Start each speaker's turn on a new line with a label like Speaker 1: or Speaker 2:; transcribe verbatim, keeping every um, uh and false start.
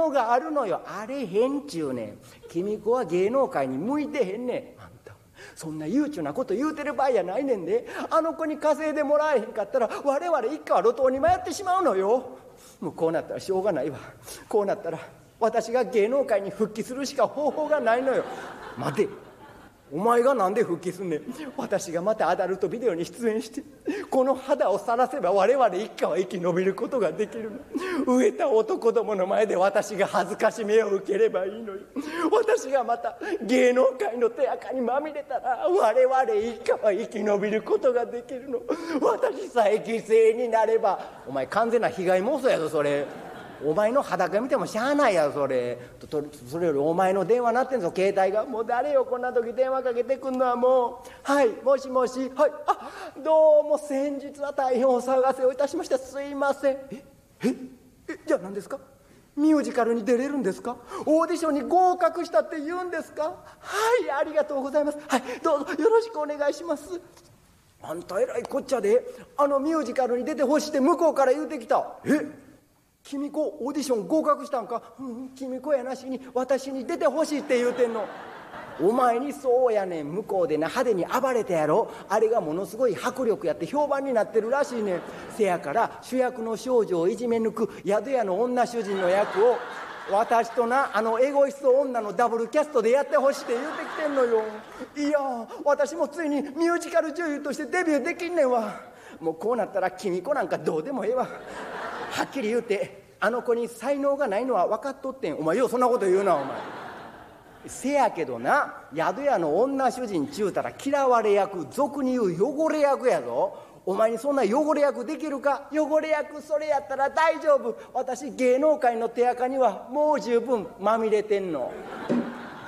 Speaker 1: 能があるのよ。あれへんちゅうねん。君子は芸能界に向いてへんねん。あんたそんな悠長なこと言うてる場合やないねんで。あの子に稼いでもらえへんかったら我々一家は路頭に迷ってしまうのよ。もうこうなったらしょうがないわ。こうなったら私が芸能界に復帰するしか方法がないのよ。待て、お前がなんで復帰すんねん。私がまたアダルトビデオに出演してこの肌を晒せば我々一家は生き延びることができるの。飢えた男どもの前で私が恥ずかしめを受ければいいのよ。私がまた芸能界の手垢にまみれたら我々一家は生き延びることができるの。私さえ犠牲になれば。お前完全な被害妄想やぞそれ。お前の裸見てもしゃあないやそれ。とそれよりお前の電話鳴ってんぞ携帯が。もう誰よこんな時電話かけてくんのは。もうはいもしもしはいあどうも先日は大変お騒がせをいたしました。すいません。えええじゃあ何ですか。ミュージカルに出れるんですか。オーディションに合格したって言うんですか。はいありがとうございます。はいどうぞよろしくお願いします。あんたえらいこっちゃで。あのミュージカルに出てほしいって向こうから言うてきた。え君子オーディション合格したんか。うん君子やなしに私に出てほしいって言うてんの。お前にそうやねん。向こうでな派手に暴れたやろ。あれがものすごい迫力やって評判になってるらしいねん。せやから主役の少女をいじめ抜く宿屋の女主人の役を私となあのエゴイスト女のダブルキャストでやってほしいって言うてきてんのよ。いや私もついにミュージカル女優としてデビューできんねんわ。もうこうなったら君子なんかどうでもええわ。はっきり言うてあの子に才能がないのは分かっとってん。お前ようそんなこと言うなお前。せやけどな宿屋の女主人ちゅうたら嫌われ役、俗に言う汚れ役やぞ。お前にそんな汚れ役できるか。汚れ役それやったら大丈夫。私芸能界の手垢にはもう十分まみれてんの。